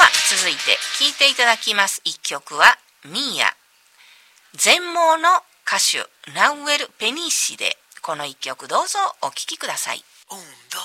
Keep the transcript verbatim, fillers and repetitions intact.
は続いて聴いていただきます一曲はミーヤ、全盲の歌手ナウエル・ペニーシでこの一曲どうぞお聴きください。 Un, dos